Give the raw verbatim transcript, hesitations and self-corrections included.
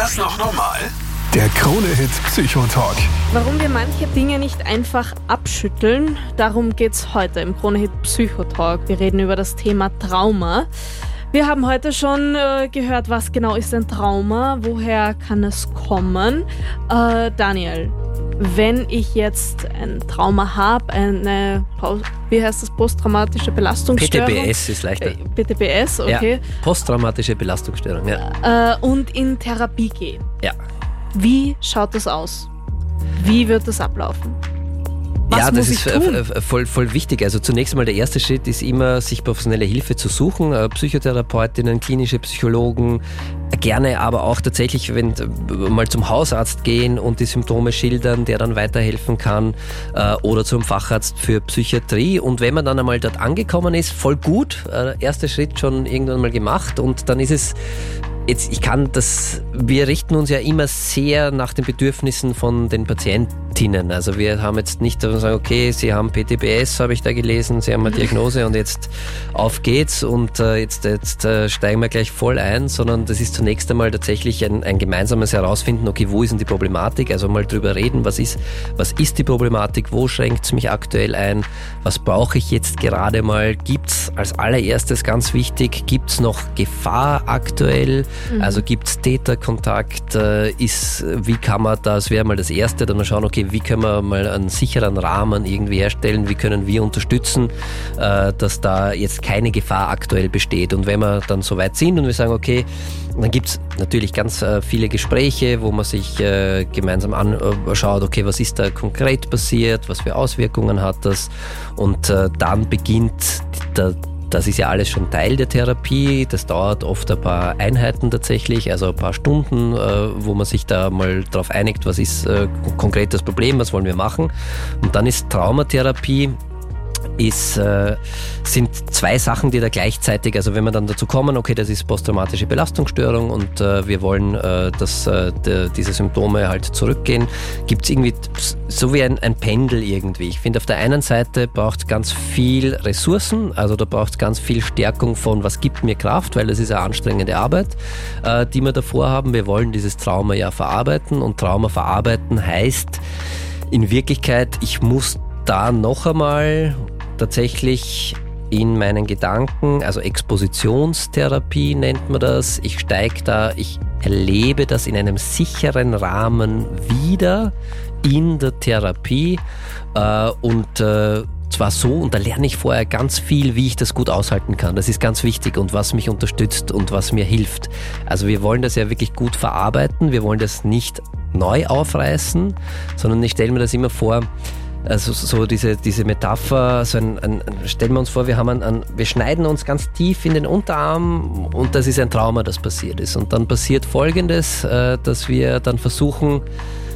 das noch normal? Der Krone-Hit Psychotalk. Warum wir manche Dinge nicht einfach abschütteln, darum geht's heute im Krone-Hit Psychotalk. Wir reden über das Thema Trauma. Wir haben heute schon äh, gehört, was genau ist ein Trauma, woher kann es kommen. Äh, Daniel, wenn ich jetzt ein Trauma habe, eine, wie heißt das, posttraumatische Belastungsstörung? P T B S ist leichter. P T B S, okay. Ja, posttraumatische Belastungsstörung, ja. Äh, und in Therapie gehe. Ja. Wie schaut das aus? Wie wird das ablaufen? Was ja, das muss ist ich tun? voll, voll wichtig. Also zunächst einmal der erste Schritt ist immer, sich professionelle Hilfe zu suchen. Psychotherapeutinnen, klinische Psychologen, gerne aber auch tatsächlich, wenn mal zum Hausarzt gehen und die Symptome schildern, der dann weiterhelfen kann, oder zum Facharzt für Psychiatrie. Und wenn man dann einmal dort angekommen ist, voll gut, erster Schritt schon irgendwann mal gemacht, und dann ist es Jetzt, ich kann das, wir richten uns ja immer sehr nach den Bedürfnissen von den Patientinnen. Also wir haben jetzt nicht, dass wir sagen, okay, Sie haben P T B S, habe ich da gelesen, Sie haben eine Diagnose und jetzt auf geht's und äh, jetzt, jetzt äh, steigen wir gleich voll ein, sondern das ist zunächst einmal tatsächlich ein, ein gemeinsames Herausfinden, okay, wo ist denn die Problematik? Also mal drüber reden, was ist, was ist die Problematik, wo schränkt es mich aktuell ein, was brauche ich jetzt gerade mal? Gibt's als allererstes ganz wichtig, gibt's noch Gefahr aktuell? Also gibt es Täterkontakt, äh, ist, wie kann man das, wäre mal das Erste, dann mal schauen, okay, wie können wir mal einen sicheren Rahmen irgendwie herstellen, wie können wir unterstützen, äh, dass da jetzt keine Gefahr aktuell besteht. Und wenn wir dann so weit sind und wir sagen, okay, dann gibt es natürlich ganz äh, viele Gespräche, wo man sich äh, gemeinsam anschaut, okay, was ist da konkret passiert, was für Auswirkungen hat das, und äh, dann beginnt der Das ist ja alles schon Teil der Therapie. Das dauert oft ein paar Einheiten tatsächlich, also ein paar Stunden, wo man sich da mal drauf einigt, was ist konkret das Problem, was wollen wir machen. Und dann ist Traumatherapie, ist, äh, sind zwei Sachen, die da gleichzeitig, also wenn wir dann dazu kommen, okay, das ist posttraumatische Belastungsstörung und äh, wir wollen, äh, dass äh, de, diese Symptome halt zurückgehen, gibt es irgendwie so wie ein, ein Pendel irgendwie. Ich finde, auf der einen Seite braucht es ganz viel Ressourcen, also da braucht es ganz viel Stärkung von, was gibt mir Kraft, weil das ist eine anstrengende Arbeit, äh, die wir davor haben. Wir wollen dieses Trauma ja verarbeiten, und Trauma verarbeiten heißt in Wirklichkeit, ich muss da noch einmal tatsächlich in meinen Gedanken, also Expositionstherapie nennt man das, ich steige da, ich erlebe das in einem sicheren Rahmen wieder in der Therapie äh, und äh, zwar so, und da lerne ich vorher ganz viel, wie ich das gut aushalten kann. Das ist ganz wichtig, und was mich unterstützt und was mir hilft. Also wir wollen das ja wirklich gut verarbeiten, wir wollen das nicht neu aufreißen, sondern ich stelle mir das immer vor, also so diese, diese Metapher, so ein, ein, stellen wir uns vor, wir, haben ein, ein, wir schneiden uns ganz tief in den Unterarm, und das ist ein Trauma, das passiert ist. Und dann passiert Folgendes, äh, dass wir dann versuchen,